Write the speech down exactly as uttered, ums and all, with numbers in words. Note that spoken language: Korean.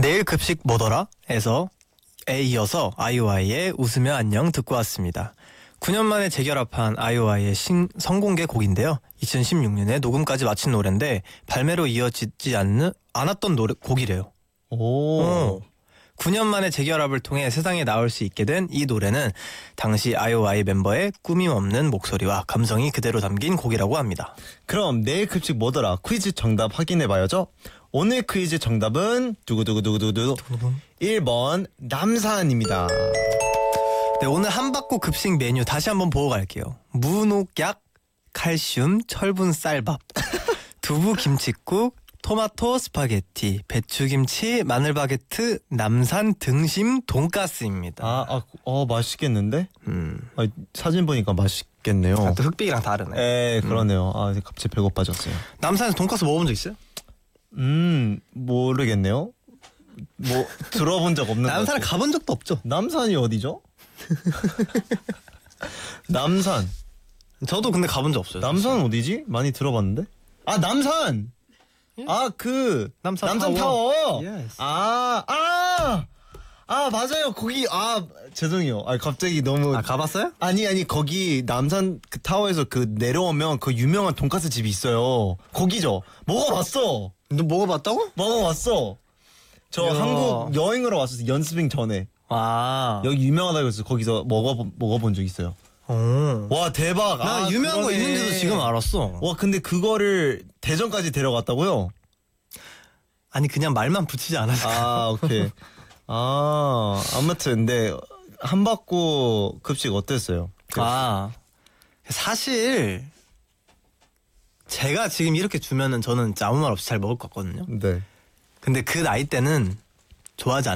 내일 급식 뭐더라? 에서 에 이어서 아이오아이의 웃으며 안녕 듣고 왔습니다. 구 년 만에 재결합한 아이오아이의 신, 성공개 곡인데요. 이천십육 년에 녹음까지 마친 노래인데 발매로 이어지지 않는, 않았던 노래, 곡이래요. 오. 어. 구 년 만에 재결합을 통해 세상에 나올 수 있게 된 이 노래는 당시 아이오아이 멤버의 꾸밈 없는 목소리와 감성이 그대로 담긴 곡이라고 합니다. 그럼 내일 급식 뭐더라? 퀴즈 정답 확인해봐야죠. 오늘 퀴즈 정답은 두구두구두구두구 일 번 남산입니다. 네, 오늘 한바구 급식 메뉴 다시 한번 보고 갈게요. 무농약, 칼슘, 철분 쌀밥, 두부 김칫국, 토마토 스파게티, 배추김치, 마늘 바게트, 남산 등심 돈가스입니다. 아, 아, 어 맛있겠는데? 음. 아, 사진 보니까 맛있겠네요. 아, 또 흑백이랑 다르네. 에, 그러네요. 아, 갑자기 배고파졌어요. 남산에서 돈가스 먹어본 적 있어요? 음, 모르겠네요. 뭐 들어본 적 없는 것 남산에 같아요. 가본 적도 없죠. 남산이 어디죠? 남산. 저도 근데 가본 적 없어요. 남산 어디지? 많이 들어봤는데. 아, 남산. 아, 그 남산, 남산 타워. 타워. Yes. 아, 아, 아, 맞아요. 거기 아, 죄송해요. 아, 갑자기 너무 아, 가봤어요? 아니 아니 거기 남산 그 타워에서 그 내려오면 그 유명한 돈가스 집이 있어요. 거기죠. 먹어봤어. 너 먹어봤다고? 먹어봤어. 저 이야. 한국 여행으로 왔었어. 연습생 전에. 와. 여기 유명하다고 해서 거기서 먹어 먹어본 적 있어요. 어. 와, 대박. 나 아, 유명한 거 그러네. 있는지도 지금 알았어. 와, 근데 그거를 대전까지 데려갔다고요? 아니 그냥 말만 붙이지 않았어. 아, 오케이. 아, 아무튼 근데 한바구 급식 어땠어요? 아, 사실 제가 지금 이렇게 주면은 저는 아무 말 없이 잘 먹을 것 같거든요. 네. 근데 그 나이 때는 좋아하지 않아요.